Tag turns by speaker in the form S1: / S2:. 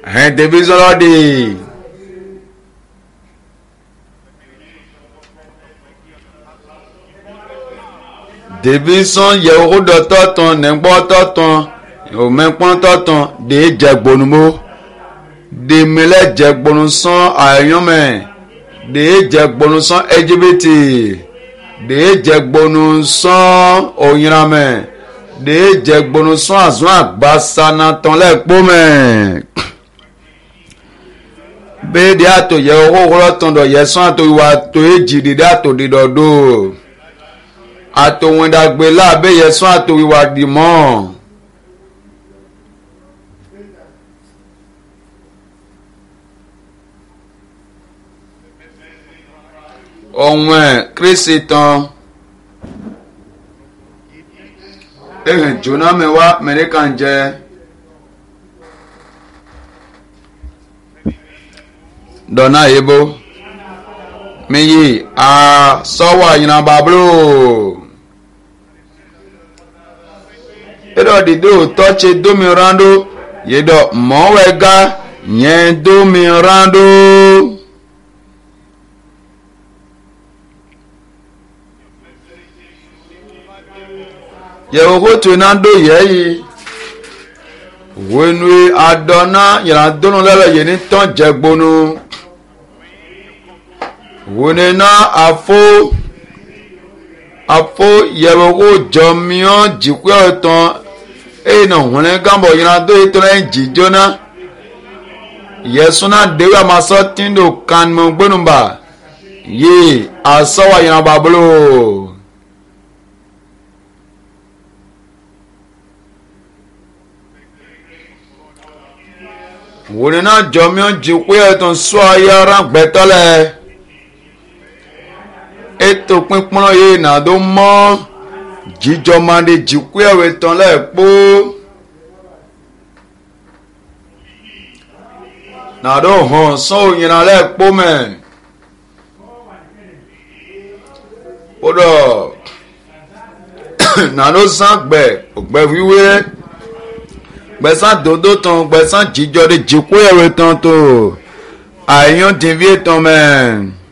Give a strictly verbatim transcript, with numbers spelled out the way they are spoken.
S1: hein division lo di division ye o do toton ne gbo toton o me pon toton de jegbonumo de mele jegbonu son ayon me de jegbonu son ejibiti de jegbonu son oyinrame de jegbonu son azun agbasana ton le po me be de ato ye ohoro ton do ye son ato wa to ejidi de ato didodo ato wenda gbe la be ye son ato wa di mo ohun Christian eh jona mewa American je dona yebo meyi a sowa yina bablo edo dido touch domirando yedo mowega yen domirando yewo to nando yeyi wenwe adona yara dono lele yeni ton jegbonu wonena afo afo yewo go jomion jikwe ton e no wona gambo yara do itore jijona yesuna dewa maso tindo kan mo gbonumba ye asawa yara bablo wonena jomion jikwe ton so ayara gbetole eto pinpon ye na do mo jijo mande jikwe we ton le po na do hon so yin na le po me odo na do san gbe ogbe wiwe gbẹ̀sán dodo tán gbẹ̀sán jíjọ de jìkú ẹ̀rọ tán tó àyàn tv tán mẹ́.